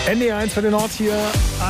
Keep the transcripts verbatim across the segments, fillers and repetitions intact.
N D R eins für den Nord hier.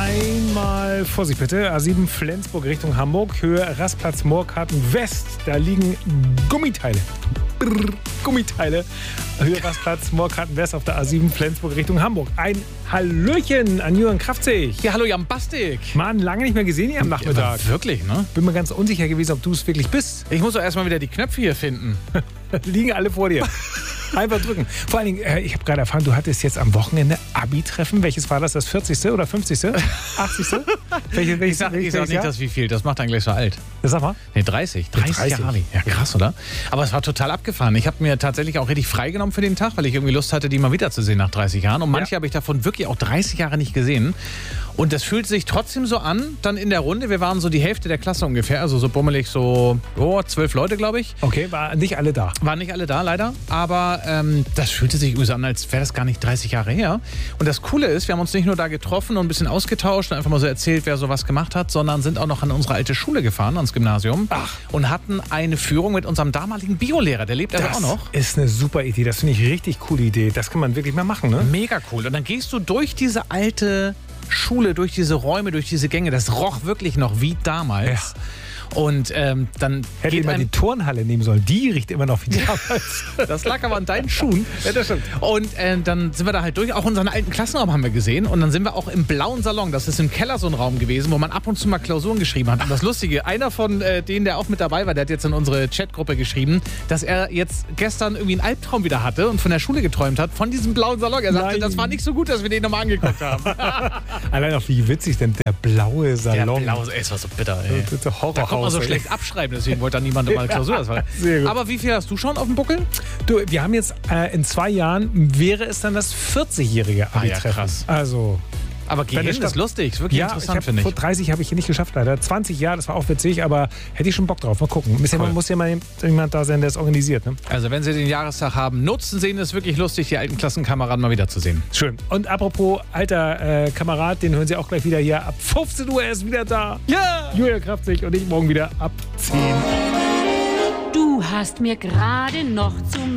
Einmal Vorsicht bitte. A sieben Flensburg Richtung Hamburg. Höhe Rastplatz Moorkarten West. Da liegen Gummiteile. Brrr, Gummiteile. Höhe Rastplatz Moorkarten West auf der A sieben Flensburg Richtung Hamburg. Ein Hallöchen an Jürgen Kraftzig. Ja, hallo Jan Bastik. Mann, lange nicht mehr gesehen hier am Nachmittag. Ja, wirklich, ne? Bin mir ganz unsicher gewesen, ob du es wirklich bist. Ich muss doch erstmal wieder die Knöpfe hier finden. Liegen alle vor dir. Einfach drücken. Vor allen Dingen, ich habe gerade erfahren, du hattest jetzt am Wochenende Abi-Treffen. Welches war das? Das vierzigste oder fünfzigste? achtzigste? Welche, welches, Ich sag, ich sag nicht, das wie viel. Das macht dann gleich so alt. Sag mal. Nee, dreißig. dreißig, dreißig. Jahre Abi. Ja, krass, oder? Aber es war total abgefahren. Ich habe mir tatsächlich auch richtig freigenommen für den Tag, weil ich irgendwie Lust hatte, die mal wiederzusehen nach dreißig Jahren. Und manche ja. habe ich davon wirklich auch dreißig Jahre nicht gesehen. Und das fühlt sich trotzdem so an, dann in der Runde. Wir waren so die Hälfte der Klasse ungefähr, also so bummelig so oh, zwölf Leute, glaube ich. Okay, waren nicht alle da. Waren nicht alle da, leider. Aber ähm, das fühlte sich irgendwie so an, als wäre das gar nicht dreißig Jahre her. Und das Coole ist, wir haben uns nicht nur da getroffen und ein bisschen ausgetauscht und einfach mal so erzählt, wer sowas gemacht hat, sondern sind auch noch an unsere alte Schule gefahren, ans Gymnasium. Ach. Und hatten eine Führung mit unserem damaligen Biolehrer. Der lebt also auch noch. Das ist eine super Idee. Das finde ich eine richtig coole Idee. Das kann man wirklich mal machen, ne? Mega cool. Und dann gehst du durch diese alte Schule, durch diese Räume, durch diese Gänge. Das roch wirklich noch wie damals. Ja. Und ähm, dann hätte ich mal die Turnhalle nehmen sollen. Die riecht immer noch wie damals. Das lag aber an deinen Schuhen. Ja, das stimmt. Und äh, dann sind wir da halt durch. Auch unseren alten Klassenraum haben wir gesehen. Und dann sind wir auch im blauen Salon. Das ist im Keller so ein Raum gewesen, wo man ab und zu mal Klausuren geschrieben hat. Und das Lustige, einer von äh, denen, der auch mit dabei war, der hat jetzt in unsere Chatgruppe geschrieben, dass er jetzt gestern irgendwie einen Albtraum wieder hatte und von der Schule geträumt hat, von diesem blauen Salon. Er sagte, Nein. das war nicht so gut, dass wir den nochmal angeguckt haben. Allein auch wie witzig denn der blaue Salon. Der blaue, ey, es war so bitter, ey. Das ist ein Horrorhaus, da kommt man so ey. schlecht abschreiben, deswegen wollte da niemand immer eine Klausur. Das war. Sehr gut. Aber wie viel hast du schon auf dem Buckel? Du, wir haben jetzt äh, in zwei Jahren, wäre es dann das vierzigjährige Abi-Treffen. Ah, ja, krass. Also... Aber gehen ist lustig, ist wirklich ja, interessant, ich finde ich. Vor dreißig habe ich hier nicht geschafft, leider. zwanzig Jahre, das war auch witzig, aber hätte ich schon Bock drauf. Mal gucken. Cool. Man muss ja mal jemand da sein, der es organisiert. Ne? Also wenn Sie den Jahrestag haben, nutzen Sie ihn, ist wirklich lustig, die alten Klassenkameraden mal wiederzusehen. Schön. Und apropos alter äh, Kamerad, den hören Sie auch gleich wieder hier. Ab fünfzehn Uhr, er ist wieder da. Ja! Julia Kraftzig und ich morgen wieder ab zehn. Du hast mir gerade noch zum